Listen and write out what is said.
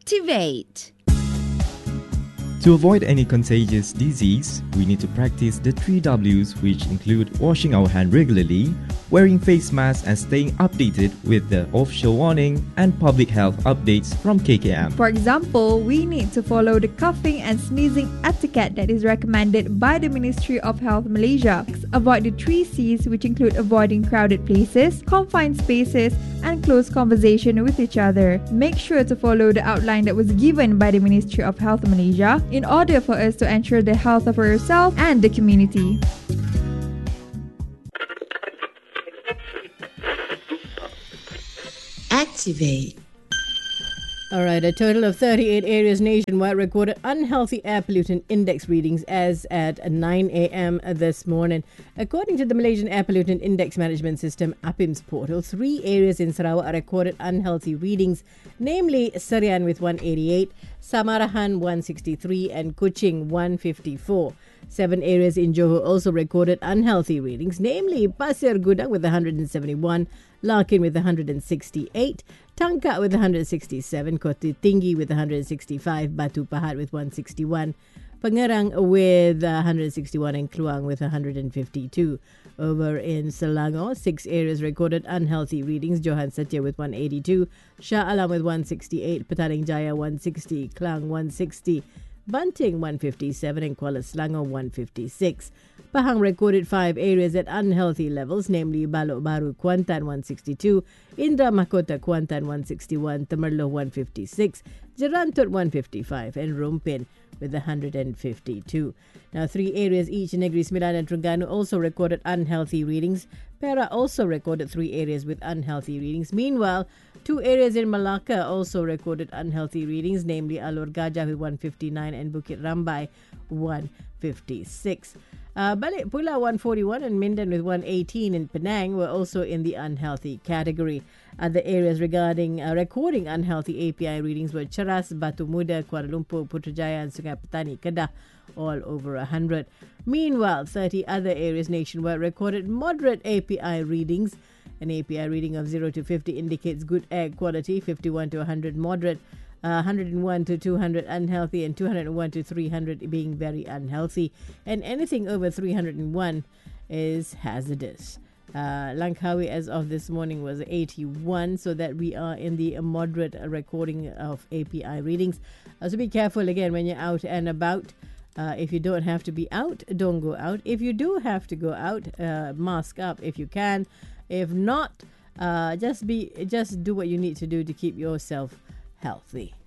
Activate. To avoid any contagious disease, we need to practice the 3 W's, which include washing our hands regularly, wearing face masks and staying updated with the offshore warning and public health updates from KKM. For example, we need to follow the coughing and sneezing etiquette that is recommended by the Ministry of Health Malaysia. Avoid the 3 C's, which include avoiding crowded places, confined spaces, and close conversation with each other. Make sure to follow the outline that was given by the Ministry of Health Malaysia in order for us to ensure the health of yourself and the community. Activate. Alright, a total of 38 areas nationwide recorded unhealthy air pollutant index readings as at 9 a.m. this morning. According to the Malaysian Air Pollutant Index Management System APIMS portal, 3 areas in Sarawak recorded unhealthy readings, namely Serian with 188, Samarahan 163 and Kuching 154. 7 areas in Johor also recorded unhealthy readings, namely Pasir Gudang with 171, Larkin with 168, Tangkak with 167, Kota Tinggi with 165, Batu Pahat with 161, Pengerang with 161 and Kluang with 152. Over in Selangor, 6 areas recorded unhealthy readings, Johan Satya with 182, Shah Alam with 168, Petaling Jaya 160, Klang 160, Banting 157 and Kuala Selangor 156. Pahang recorded 5 areas at unhealthy levels, namely Balok Baru, Kuantan 162, Indra Mahkota, Kuantan 161, Temerloh 156, Jerantut 155 and Rumpin with 152. Now, 3 areas each in Negeri Sembilan and Terengganu also recorded unhealthy readings. Perak also recorded 3 areas with unhealthy readings. Meanwhile, 2 areas in Malacca also recorded unhealthy readings, namely Alor Gajah with 159 and Bukit Rambai 156. Balik Pula 141 and Minden with 118 in Penang were also in the unhealthy category. Other areas regarding recording unhealthy API readings were Cheras, Batu Muda, Kuala Lumpur, Putrajaya and Sungai Petani, Kedah, all over 100. Meanwhile, 30 other areas nationwide recorded moderate API readings. An API reading of 0 to 50 indicates good air quality, 51 to 100 moderate, 101 to 200 unhealthy, and 201 to 300 being very unhealthy. And anything over 301 is hazardous. Langkawi as of this morning was 81, so that we are in the moderate recording of API readings. So be careful again when you're out and about. If you don't have to be out, don't go out. If you do have to go out, mask up if you can. If not, just do what you need to do to keep yourself healthy.